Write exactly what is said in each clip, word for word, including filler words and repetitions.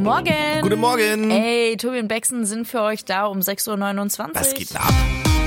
Guten Morgen. Guten Morgen. Ey, Tobi und Bexen sind für euch da um sechs Uhr neunundzwanzig. Was geht ab?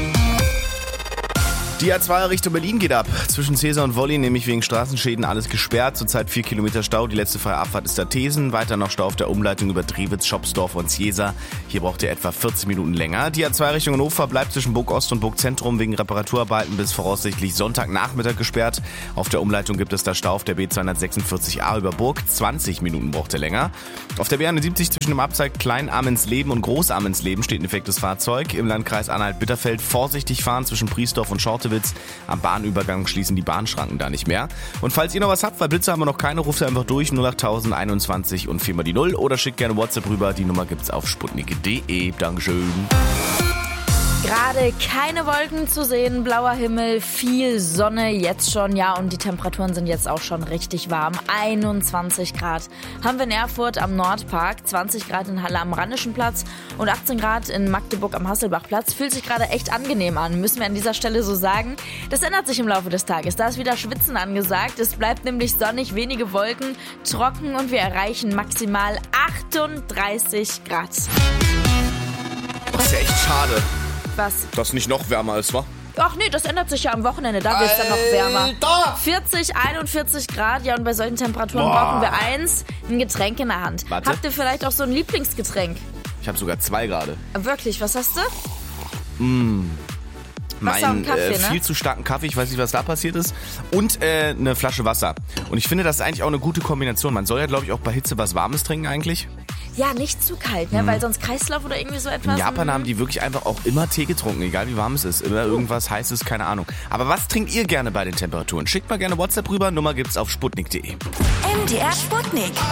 Die A zwei Richtung Berlin geht ab. Zwischen Cäsar und Wolli, nämlich wegen Straßenschäden, alles gesperrt. Zurzeit vier Kilometer Stau. Die letzte freie Abfahrt ist da Thesen. Weiter noch Stau auf der Umleitung über Drewitz, Schopsdorf und Cäsar. Hier braucht ihr etwa vierzehn Minuten länger. Die A zwei Richtung Hannover bleibt zwischen Burg Ost und Burg Zentrum wegen Reparaturarbeiten bis voraussichtlich Sonntagnachmittag gesperrt. Auf der Umleitung gibt es da Stau auf der B zweihundertsechsundvierzig A über Burg. zwanzig Minuten braucht ihr länger. Auf der B einundsiebzig zwischen dem Abzweig Klein-Ammensleben und Groß-Ammensleben steht ein defektes Fahrzeug. Im Landkreis Anhalt-Bitterfeld vorsichtig fahren zwischen Priesdorf und Schortewitz. Am Bahnübergang schließen die Bahnschranken da nicht mehr. Und falls ihr noch was habt, weil Blitze haben wir noch keine, ruft ihr einfach durch null acht tausend einundzwanzig und viermal die Null oder schickt gerne WhatsApp rüber. Die Nummer gibt's auf sputnik punkt de. Dankeschön. Gerade keine Wolken zu sehen, blauer Himmel, viel Sonne jetzt schon, ja, und die Temperaturen sind jetzt auch schon richtig warm. einundzwanzig Grad haben wir in Erfurt am Nordpark, zwanzig Grad in Halle am Rheinischen Platz und achtzehn Grad in Magdeburg am Hasselbachplatz. Fühlt sich gerade echt angenehm an, müssen wir an dieser Stelle so sagen. Das ändert sich im Laufe des Tages, da ist wieder Schwitzen angesagt. Es bleibt nämlich sonnig, wenige Wolken, trocken und wir erreichen maximal achtunddreißig Grad. Das ist ja echt schade. Was? Dass nicht noch wärmer ist, wa? Ach nee, das ändert sich ja am Wochenende, da wird es dann noch wärmer. vierzig, einundvierzig Grad, ja, und bei solchen Temperaturen Boah. brauchen wir eins, ein Getränk in der Hand. Warte. Habt ihr vielleicht auch so ein Lieblingsgetränk? Ich habe sogar zwei gerade. Wirklich, was hast du? Mmh. Wasser und Meinen Kaffee, äh, ne? viel zu starken Kaffee, ich weiß nicht, was da passiert ist. Und äh, eine Flasche Wasser. Und ich finde, das ist eigentlich auch eine gute Kombination. Man soll ja, glaube ich, auch bei Hitze was Warmes trinken eigentlich. Ja, nicht zu kalt, ne? Mhm. Weil sonst Kreislauf oder irgendwie so etwas. In Japan haben die wirklich einfach auch immer Tee getrunken, egal wie warm es ist. Immer irgendwas Heißes, keine Ahnung. Aber was trinkt ihr gerne bei den Temperaturen? Schickt mal gerne WhatsApp rüber, Nummer gibt's auf sputnik punkt de. M D R Sputnik.